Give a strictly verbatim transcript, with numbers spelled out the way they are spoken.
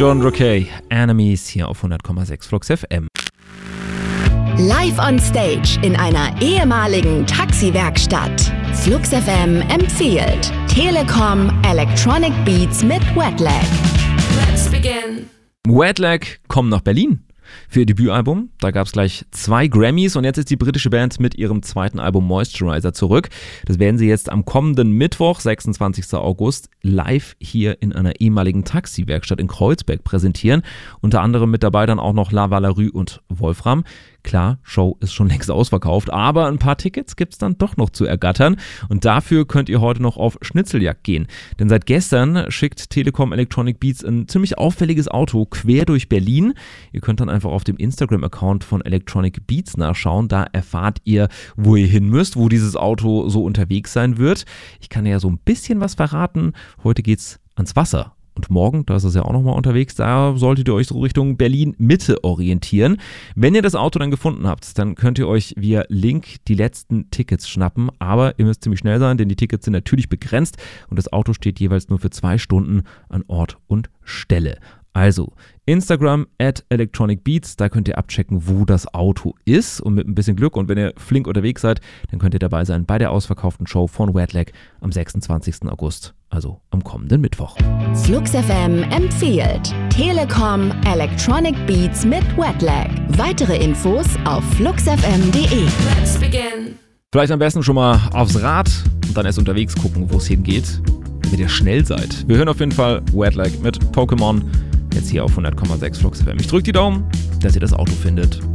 John Rockey, Enemies hier auf hundert Komma sechs Flux F M. Live on Stage in einer ehemaligen Taxiwerkstatt. Flux F M empfiehlt Telekom Electronic Beats mit Wetlag. Let's begin. Wetlag kommen nach Berlin für ihr Debütalbum. Da gab es gleich zwei Grammys und jetzt ist die britische Band mit ihrem zweiten Album Moisturizer zurück. Das werden sie jetzt am kommenden Mittwoch, sechsundzwanzigsten August, live hier in einer ehemaligen Taxiwerkstatt in Kreuzberg präsentieren. Unter anderem mit dabei dann auch noch La Valerie und Wolfram. Klar, Show ist schon längst ausverkauft, aber ein paar Tickets gibt es dann doch noch zu ergattern und dafür könnt ihr heute noch auf Schnitzeljagd gehen. Denn seit gestern schickt Telekom Electronic Beats ein ziemlich auffälliges Auto quer durch Berlin. Ihr könnt dann einfach auf dem Instagram-Account von Electronic Beats nachschauen, da erfahrt ihr, wo ihr hin müsst, wo dieses Auto so unterwegs sein wird. Ich kann ja so ein bisschen was verraten, heute geht's ans Wasser. Und morgen, da ist es ja auch nochmal unterwegs, da solltet ihr euch so Richtung Berlin-Mitte orientieren. Wenn ihr das Auto dann gefunden habt, dann könnt ihr euch via Link die letzten Tickets schnappen. Aber ihr müsst ziemlich schnell sein, denn die Tickets sind natürlich begrenzt und das Auto steht jeweils nur für zwei Stunden an Ort und Stelle. Also Instagram at Electronic Beats, da könnt ihr abchecken, wo das Auto ist und mit ein bisschen Glück und wenn ihr flink unterwegs seid, dann könnt ihr dabei sein bei der ausverkauften Show von Wetlag am sechsundzwanzigsten August, also am kommenden Mittwoch. Flux F M empfiehlt Telekom Electronic Beats mit Wetlag. Weitere Infos auf fluxfm punkt de. Let's begin. Vielleicht am besten schon mal aufs Rad und dann erst unterwegs gucken, wo es hingeht, damit ihr schnell seid. Wir hören auf jeden Fall Wetlag mit Pokémon. Jetzt hier auf hundert Komma sechs Flux F M. Ich drücke die Daumen, dass ihr das Auto findet